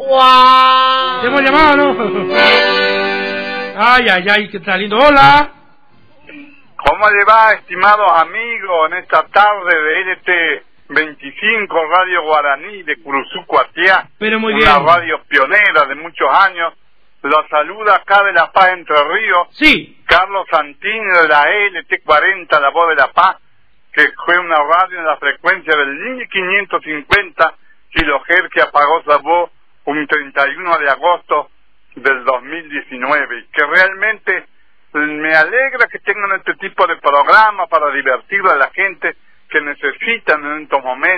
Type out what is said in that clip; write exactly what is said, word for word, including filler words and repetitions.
¡Guau! ¿Te hemos llamado o no? Ay, ay, ay, qué tal lindo. Hola. ¿Cómo le va, estimados amigos, en esta tarde de L T veinticinco, Radio Guaraní de Curuzú, Cuatiá? Pero muy una bien. radio pionera de muchos años. Los saluda acá de La Paz, Entre Ríos. Sí. Carlos Santini de la L T cuarenta, La Voz de La Paz, que fue una radio en la frecuencia del mil quinientos cincuenta kilohertz que apagó su voz un treinta y uno de agosto del dos mil diecinueve. Y que realmente me alegra que tengan este tipo de programas para divertir a la gente que necesitan en estos momentos.